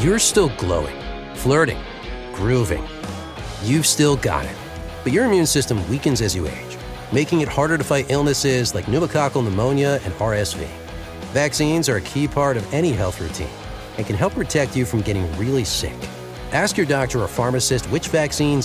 You're still glowing, flirting, grooving. You've still got it. But your immune system weakens as you age, making it harder to fight illnesses like pneumococcal pneumonia and RSV. Vaccines are a key part of any health routine and can help protect you from getting really sick. Ask your doctor or pharmacist which vaccines